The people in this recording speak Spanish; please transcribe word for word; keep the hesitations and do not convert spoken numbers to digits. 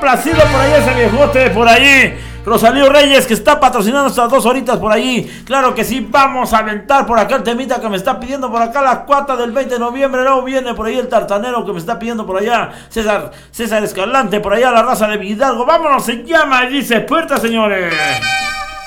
complacido por ahí ese viejote, por ahí. Rosalío Reyes, que está patrocinando estas dos horitas por ahí. Claro que sí, vamos a aventar por acá el temita que me está pidiendo por acá la cuata del veinte de noviembre. Luego viene por ahí el tartanero que me está pidiendo por allá. César, César Escalante, por allá la raza de Hidalgo. Vámonos, se llama y dice puerta, señores.